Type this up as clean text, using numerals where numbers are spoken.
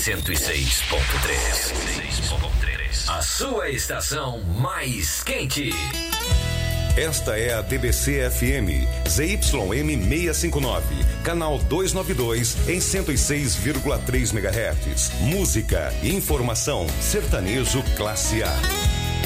106.3. A sua estação mais quente. Esta é a TBC FM, ZYM 659, canal 292 em 106,3 MHz. Música, informação, sertanejo classe A.